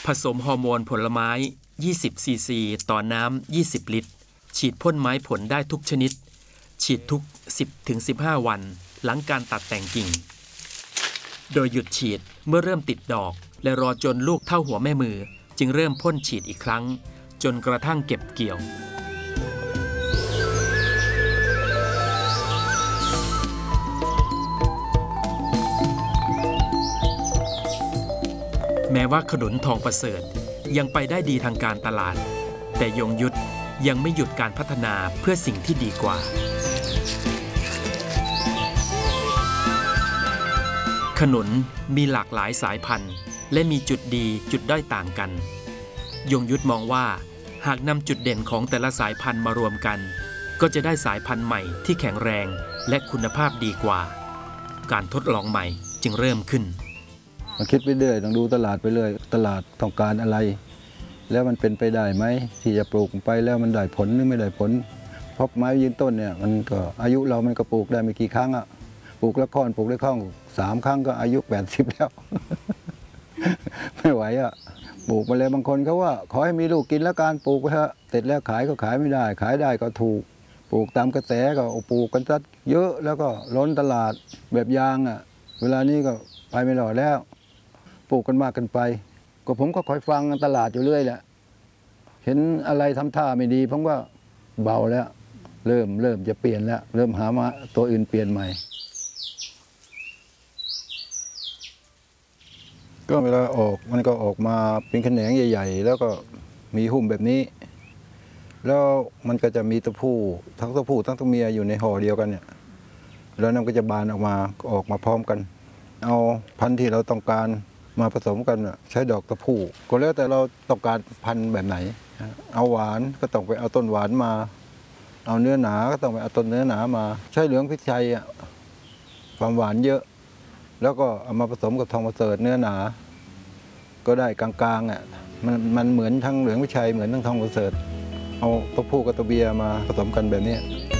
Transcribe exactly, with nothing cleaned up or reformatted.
ผสมฮอร์โมนผลไม้ยี่สิบซีซีต่อน้ำยี่สิบลิตรฉีดพ่นไม้ผลได้ทุกชนิดฉีดทุก สิบถึงสิบห้า วันหลังการตัดแต่งกิ่งโดยหยุดฉีดเมื่อเริ่มติดดอกและรอจนลูกเท่าหัวแม่มือจึงเริ่มพ่นฉีดอีกครั้งจนกระทั่งเก็บเกี่ยวแม้ว่าขนุนทองประเสริฐยังไปได้ดีทางการตลาดแต่ยงยุทธยังไม่หยุดการพัฒนาเพื่อสิ่งที่ดีกว่าขนุนมีหลากหลายสายพันธุ์และมีจุดดีจุดด้อยต่างกันยงยุทธมองว่าหากนำจุดเด่นของแต่ละสายพันธุ์มารวมกันก็จะได้สายพันธุ์ใหม่ที่แข็งแรงและคุณภาพดีกว่าการทดลองใหม่จึงเริ่มขึ้นมาคิดไปเรื่อยต้องดูตลาดไปเรื่อยตลาดต้องการอะไรแล้วมันเป็นไปได้ไหมที่จะปลูกไปแล้วมันได้ผลหรือไม่ได้ผลเพราะไม้ยืนต้นเนี่ยมันก็อายุเรามันก็ปลูกได้ไม่กี่ครั้งอะปลูกละค่อนปลูกได้ข้องสามครั้งก็อายุแปดสิบแล้ว ไม่ไหวอะปลูกมาเลยบางคนเขาว่าขอให้มีลูกกินแล้วการปลูกไปเถอะเสร็จแล้วขายก็ขายไม่ได้ขายได้ก็ถูกปลูกตามกระแสก็ปลูกกันซัดเยอะแล้วก็ล้นตลาดแบบยางอะเวลานี้ก็ไปไม่รอดแล้วปลูกกันมากกันไปก็ผมก็คอยฟังตลาดอยู่เรื่อยแหละเห็นอะไรทำท่าไม่ดีผมว่าเบาแล้วเริ่มเริ่มจะเปลี่ยนแล้วเริ่มหามาตัวอื่นเปลี่ยนใหม่ก็เวลาออกมันก็ออกมาเป็นแขนงใหญ่ๆแล้วก็มีหุ้มแบบนี้แล้วมันก็จะมีตัวผู้ทั้งตัวผู้ทั้งตัวเมียอยู่ในห่อเดียวกันเนี่ยแล้วนั่นก็จะบานออกมาออกมาพร้อมกันเอาพันธุ์ที่เราต้องการมาผสมกันใช้ดอกตัวผู้ก็แล้วแต่เราต้องการพันธุ์แบบไหนเอาหวานก็ต้องไปเอาต้นหวานมาเอาเนื้อหนาก็ต้องไปเอาต้นเนื้อหนามาใช้เหลืองพิชัยอ่ะความหวานเยอะแล้วก็เอามาผสมกับทองประเสริฐเนื้อหนาก็ได้กลางๆอ่ะมันมันเหมือนทั้งเหลืองพิชัยเหมือนทั้งทองประเสริฐเอาตัวผู้กับตัวเมียมาผสมกันแบบนี้